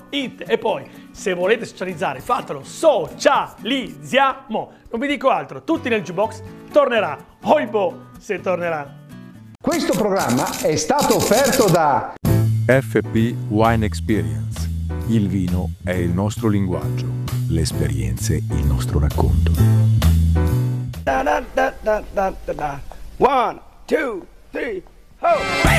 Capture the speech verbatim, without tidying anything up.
it. E poi, se volete socializzare, fatelo, socializziamo. Non vi dico altro, tutti nel jukebox, tornerà. Oibo, se tornerà. Questo programma è stato offerto da F P Wine Experience. Il vino è il nostro linguaggio, le esperienze il nostro racconto. Da, da, da, da, da, da. One, two, three, oh!